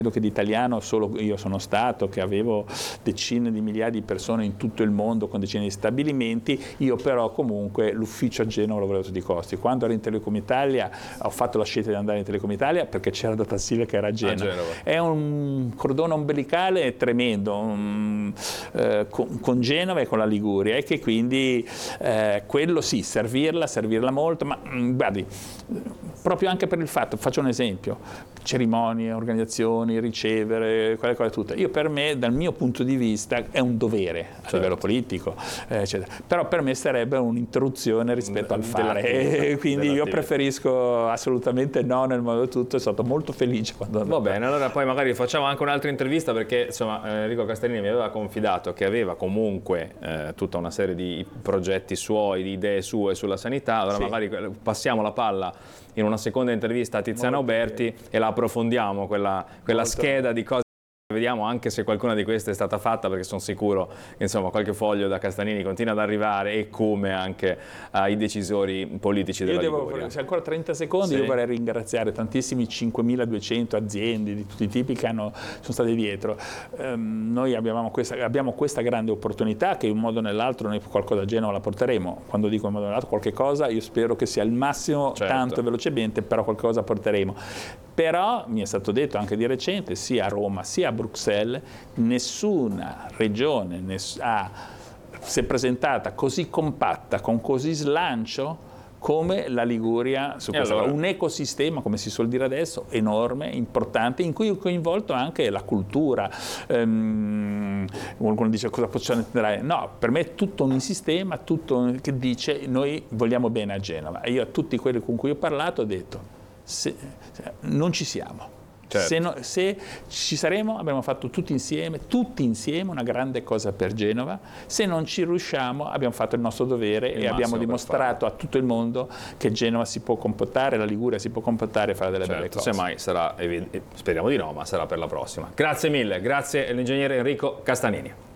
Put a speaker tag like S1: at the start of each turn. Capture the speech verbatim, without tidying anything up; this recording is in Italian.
S1: Credo che di italiano solo io sono stato, che avevo decine di migliaia di persone in tutto il mondo con decine di stabilimenti. Io però comunque l'ufficio a Genova lo volevo a tutti i costi. Quando ero in Telecom Italia ho fatto la scelta di andare in Telecom Italia perché c'era Data Silva che era a Genova. a Genova. È un cordone ombelicale tremendo um, eh, con, con Genova e con la Liguria, e che quindi eh, quello sì, servirla, servirla molto, ma mh, guardi, proprio anche per il fatto, faccio un esempio, cerimonie, organizzazioni, ricevere, quelle cose tutte. Io, per me, dal mio punto di vista, è un dovere a certo. livello politico, eccetera. Però per me sarebbe un'interruzione rispetto al fare, e quindi io preferisco assolutamente no nel modo tutto. Sono stato molto felice quando
S2: va bene, allora poi magari facciamo anche un'altra intervista, perché insomma Enrico Castellini mi aveva confidato che aveva comunque eh, tutta una serie di progetti suoi, di idee sue sulla sanità. Allora sì. magari passiamo la palla in una seconda intervista a Tiziana Molto Uberti bene. e la approfondiamo quella, quella scheda di cose. Vediamo anche se qualcuna di queste è stata fatta, perché sono sicuro che insomma qualche foglio da Castanini continua ad arrivare, e come anche ai decisori politici della
S1: io
S2: Liguria.
S1: Devo, se ancora trenta secondi, sì. io vorrei ringraziare tantissimi cinquemiladuecento aziende di tutti i tipi che hanno, sono state dietro. Um, noi abbiamo questa, abbiamo questa grande opportunità, che in un modo o nell'altro noi qualcosa a Genova la porteremo. Quando dico in un modo o nell'altro, qualche cosa, io spero che sia al massimo, certo. tanto e velocemente, però qualcosa porteremo. Però mi è stato detto anche di recente, sia a Roma sia a Bruxelles, nessuna regione ness- ha, si è presentata così compatta, con così slancio come la Liguria su questo. Allora? Un ecosistema, come si suol dire adesso, enorme, importante, in cui è coinvolto anche la cultura. Um, qualcuno dice cosa possiamo intendere? No, per me è tutto un sistema, tutto che dice noi vogliamo bene a Genova. E io a tutti quelli con cui ho parlato ho detto se, se, non ci siamo. Certo. Se, no, se ci saremo, abbiamo fatto tutti insieme, tutti insieme una grande cosa per Genova. Se non ci riusciamo, abbiamo fatto il nostro dovere il e abbiamo dimostrato a tutto il mondo che Genova si può comportare, la Liguria si può comportare e fare delle certo, belle cose.
S2: Semmai sarà, speriamo di no, ma sarà per la prossima. Grazie mille, grazie all'ingegnere Enrico Castanini.